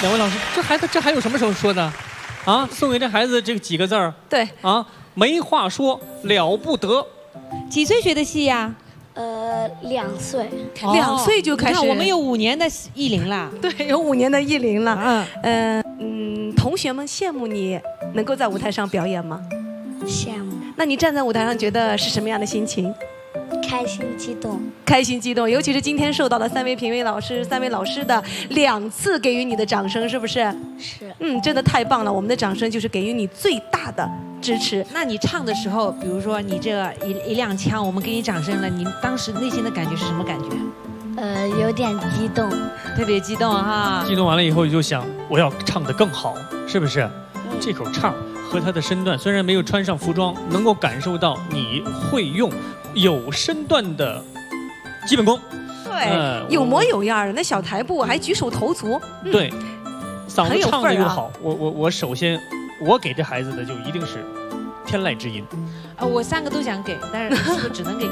两位老师，这孩子这还有什么时候说的？啊，送给这孩子这几个字儿？ 对啊，没话说，了不得。 几岁学的戏呀 2岁。 2岁就开始。 你看我们有5年的艺龄了。 对，有5年的艺龄了。 嗯， 同学们羡慕你能够在舞台上表演吗？ 羡慕。 那你站在舞台上觉得是什么样的心情？ 开心激动。 开心激动，尤其是今天受到了3位评委老师、3位老师的2次给予你的掌声，是不是？ 是。 真的太棒了！我们的掌声就是给予你最大的支持。 那你唱的时候，比如说你这一踉跄，我们给你掌声了，你当时内心的感觉是什么感觉？ 有点激动， 特别激动哈。 激动完了以后就想，我要唱得更好，是不是？这口唱和他的身段，虽然没有穿上服装，能够感受到你会用有身段的基本功。 对，有模有样的，那小台步还举手投足。 对，嗓子唱的又啊好。我首先，我给这孩子的就一定是天籁之音。 我3个都想给，但是是不是只能给